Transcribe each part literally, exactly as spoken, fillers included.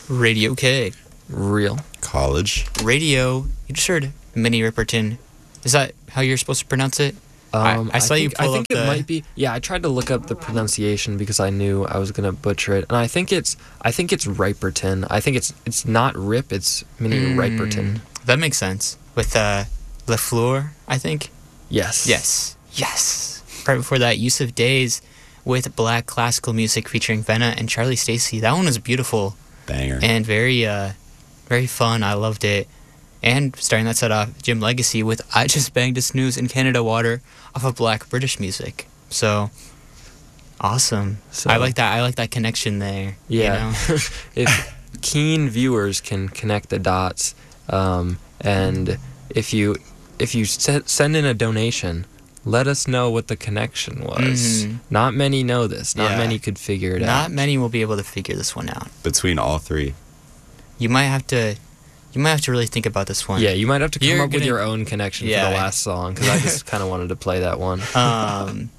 Radio K. Real. College. Radio. You just heard Minnie Riperton. Is that how you're supposed to pronounce it? Um, I, I saw think, you pull I think up it the... might be. Yeah, I tried to look up the pronunciation because I knew I was gonna butcher it, and I think it's. I think it's Riperton. I think it's. It's not Rip. It's Minnie Mm, Riperton. That makes sense. With uh, LaFleur, I think. Yes. Yes. Yes. Right before that, Yusuf Days with Black Classical Music featuring Venna and Charlie Stacey. That one was beautiful. Banger. And very, uh, very fun. I loved it. And starting that set off, Jim Legacy with I Just Banged a Snooze in Canada Water off of Black British Music. So, awesome. So- I like that. I like that connection there. Yeah. You know? If keen viewers can connect the dots, um, and if you if you se- send in a donation, let us know what the connection was. Mhm. Not many know this. Not Yeah. many could figure it Not out. many will be able to figure this one out. Between all three. You might have to, you might have to really think about this one. Yeah, you might have to come You're up with gonna- your own connection Yeah. for the last song, because I just kind of wanted to play that one. Um,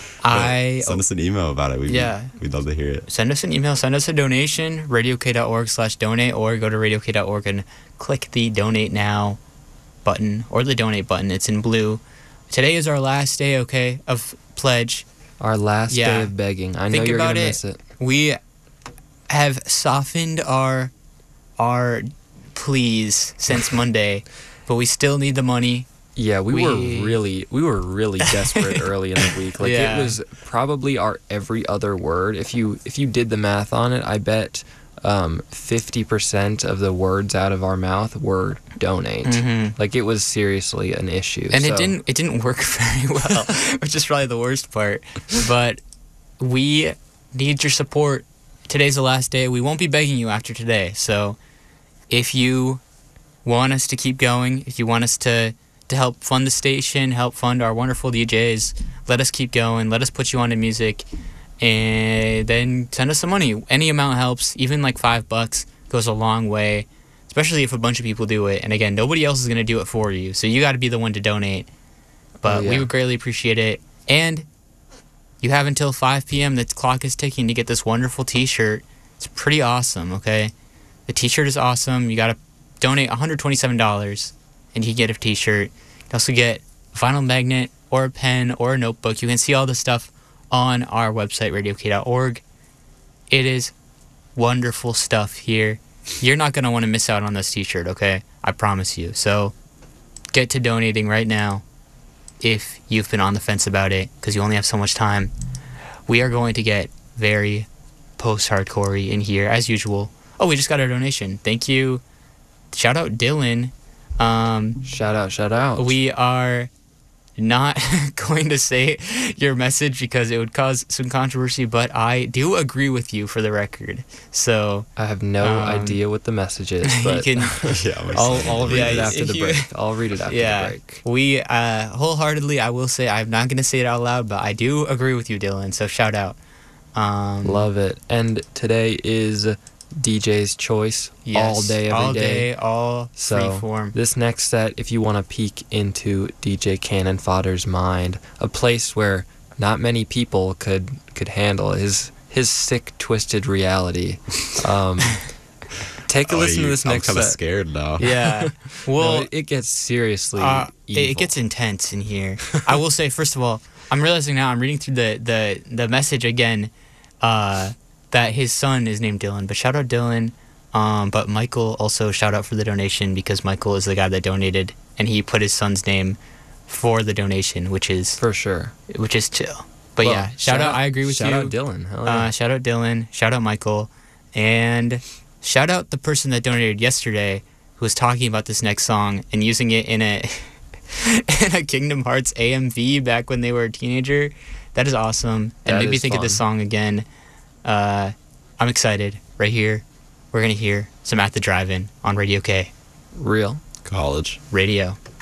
I Send us an email about it. We'd, Yeah. We'd love to hear it. send us an email, send us a donation, radiok.org slash donate, or go to radiok.org and click the donate now button, or the donate button. It's in blue. Today is our last day, okay, of pledge. Our last Yeah. day of begging. I Think know you're about gonna it. miss it. We have softened our our pleas since Monday, but we still need the money. Yeah, we, We- were really we were really desperate early in the week. Like Yeah. it was probably our every other word. If you if you did the math on it, I bet um, fifty percent of the words out of our mouth were donate. Mhm. Like it was seriously an issue. And So, it didn't it didn't work very well, which is probably the worst part. But we need your support. Today's the last day. We won't be begging you after today. So if you want us to keep going, if you want us to to help fund the station, help fund our wonderful D Js, let us keep going. Let us put you on to music, and then send us some money. Any amount helps. Even like five bucks goes a long way, especially if a bunch of people do it. And again, nobody else is going to do it for you, so you got to be the one to donate. But Oh, yeah. we would greatly appreciate it. And you have until five p.m. The clock is ticking to get this wonderful T-shirt. It's pretty awesome, okay? The T-shirt is awesome. You got to donate one hundred twenty-seven dollars, and you get a T-shirt. You can also get a vinyl magnet or a pen or a notebook. You can see all the stuff on our website, radio k dot org. It is wonderful stuff here. You're not going to want to miss out on this T-shirt, okay? I promise you. So get to donating right now if you've been on the fence about it, because you only have so much time. We are going to get very post-hardcore in here, as usual. Oh, we just got our donation. Thank you. Shout out Dylan. Um, shout out, shout out. we are not going to say your message because it would cause some controversy, but I do agree with you for the record. So I have no um, idea what the message is, you but can, Yeah, I'm I'll, excited. I'll read Yeah, it after if the you- break. I'll read it after yeah, the break. we uh, wholeheartedly, I will say, I'm not going to say it out loud, but I do agree with you, Dylan. So shout out. Um, Love it. And today is D J's choice. yes, all day, every all day. day, all So free form. this next set, if you want to peek into D J Cannon Fodder's mind, a place where not many people could could handle his his sick, twisted reality. Um, take a Oh, listen you- to this I'm next kind of set. scared now. Yeah. No, Well, it, it gets seriously Uh, it, evil. it gets intense in here. I will say, first of all, I'm realizing now, I'm reading through the, the, the message again, uh, that his son is named Dylan, but shout out Dylan. Um, but Michael also shout out for the donation, because Michael is the guy that donated, and he put his son's name for the donation, which is for sure. which is chill. But Well, yeah, shout, out, I agree with shout you. out Dylan. Hell yeah. Uh, shout out Dylan. Shout out Michael. And shout out the person that donated yesterday who was talking about this next song and using it in a in a Kingdom Hearts A M V back when they were a teenager. That is awesome. And That made me is think of this fun. song again. Uh, I'm excited. Right here, we're going to hear some At the Drive-In on Radio K. Real. College. Radio.